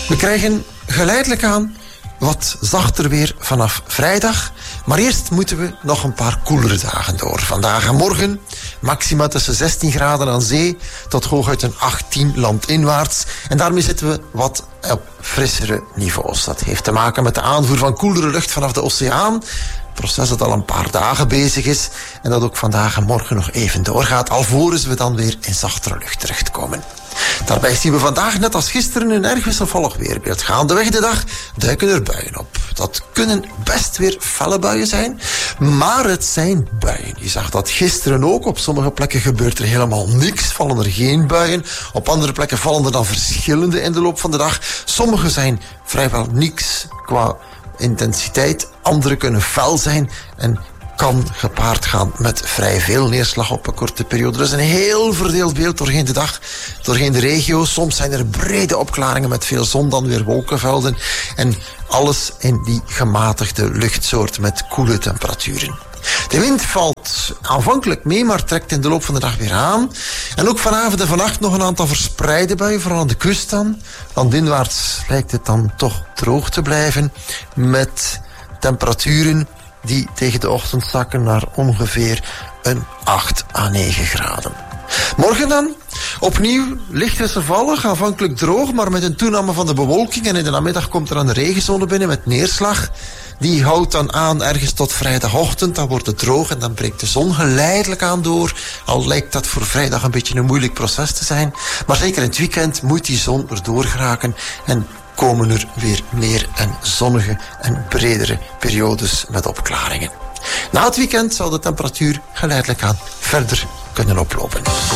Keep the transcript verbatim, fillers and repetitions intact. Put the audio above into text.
We krijgen geleidelijk aan wat zachter weer vanaf vrijdag. Maar eerst moeten we nog een paar koelere dagen door. Vandaag en morgen maxima tussen zestien graden aan zee tot hooguit een achttien landinwaarts. En daarmee zitten we wat op frissere niveaus. Dat heeft te maken met de aanvoer van koelere lucht vanaf de oceaan. Proces dat al een paar dagen bezig is en dat ook vandaag en morgen nog even doorgaat, alvorens we dan weer in zachtere lucht terechtkomen. Daarbij zien we vandaag net als gisteren een erg wisselvallig weerbeeld. Gaandeweg de dag duiken er buien op. Dat kunnen best weer felle buien zijn, maar het zijn buien. Je zag dat gisteren ook. Op sommige plekken gebeurt er helemaal niks, vallen er geen buien. Op andere plekken vallen er dan verschillende in de loop van de dag. Sommige zijn vrijwel niks qua intensiteit, andere kunnen fel zijn en kan gepaard gaan met vrij veel neerslag op een korte periode. Dus een heel verdeeld beeld doorheen de dag, doorheen de regio. Soms zijn er brede opklaringen met veel zon, dan weer wolkenvelden. En alles in die gematigde luchtsoort met koele temperaturen. De wind valt aanvankelijk mee, maar trekt in de loop van de dag weer aan. En ook vanavond en vannacht nog een aantal verspreide buien, vooral aan de kust dan. Landinwaarts lijkt het dan toch droog te blijven, met temperaturen die tegen de ochtend zakken naar ongeveer een acht à negen graden. Morgen dan, opnieuw licht wisselvallig, aanvankelijk droog, maar met een toename van de bewolking. En in de namiddag komt er een regenzone binnen met neerslag. Die houdt dan aan ergens tot vrijdagochtend. Dan wordt het droog en dan breekt de zon geleidelijk aan door. Al lijkt dat voor vrijdag een beetje een moeilijk proces te zijn. Maar zeker in het weekend moet die zon erdoor geraken en komen er weer meer en zonnige en bredere periodes met opklaringen. Na het weekend zal de temperatuur geleidelijk aan verder kunnen oplopen.